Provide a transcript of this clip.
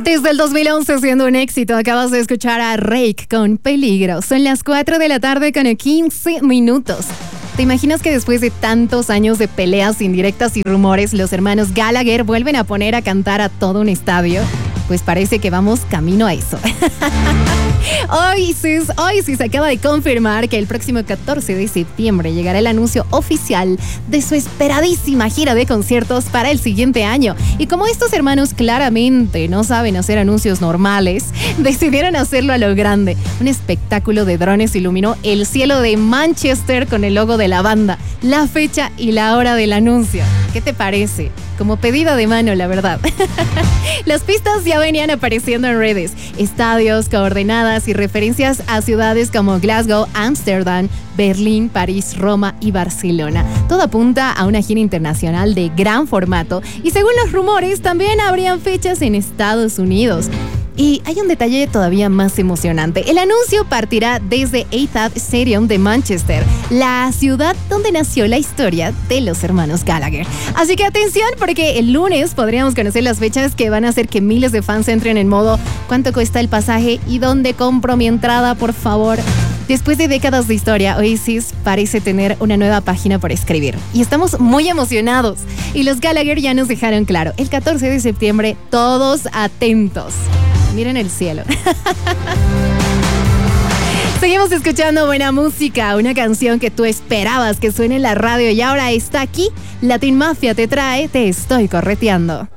Desde el 2011 siendo un éxito, acabas de escuchar a Rake con Peligro. Son las 4 de la tarde con 15 minutos. ¿Te imaginas que después de tantos años de peleas indirectas y rumores, los hermanos Gallagher vuelven a poner a cantar a todo un estadio? Pues parece que vamos camino a eso. Oasis acaba de confirmar que el próximo 14 de septiembre llegará el anuncio oficial de su esperadísima gira de conciertos para el siguiente año. Y como estos hermanos claramente no saben hacer anuncios normales, decidieron hacerlo a lo grande. Un espectáculo de drones iluminó el cielo de Manchester con el logo de la banda, la fecha y la hora del anuncio. ¿Qué te parece? Como pedida de mano, la verdad. Las pistas ya venían apareciendo en redes. Estadios, coordenadas y referencias a ciudades como Glasgow, Ámsterdam, Berlín, París, Roma y Barcelona. Todo apunta a una gira internacional de gran formato y según los rumores también habrían fechas en Estados Unidos. Y hay un detalle todavía más emocionante. El anuncio partirá desde Etihad Stadium de Manchester, la ciudad donde nació la historia de los hermanos Gallagher. Así que atención, porque el lunes podríamos conocer las fechas que van a hacer que miles de fans entren en modo ¿cuánto cuesta el pasaje y dónde compro mi entrada, por favor? Después de décadas de historia, Oasis parece tener una nueva página por escribir. Y estamos muy emocionados. Y los Gallagher ya nos dejaron claro, el 14 de septiembre, todos atentos. Miren el cielo. Seguimos escuchando buena música, una canción que tú esperabas que suene en la radio y ahora está aquí. Latin Mafia te trae Te Estoy Correteando.